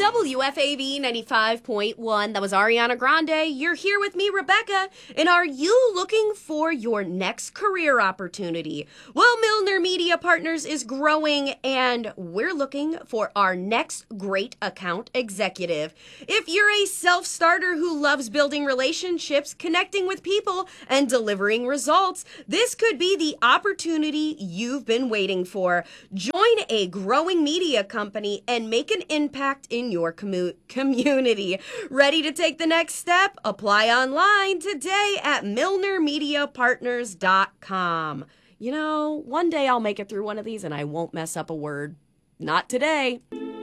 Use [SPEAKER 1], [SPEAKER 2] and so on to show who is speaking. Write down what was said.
[SPEAKER 1] WFAV 95.1. That was Ariana Grande. You're here with me, Rebecca. And are you looking for your next career opportunity? Well, Milner Media Partners is growing, and we're looking for our next great account executive. If you're a self-starter who loves building relationships, connecting with people, and delivering results, this could be the opportunity you've been waiting for. Join a growing media company and make an impact in your community. Ready to take the next step? Apply online today at milnermediapartners.com. You know, one day I'll make it through one of these and I won't mess up a word. Not today.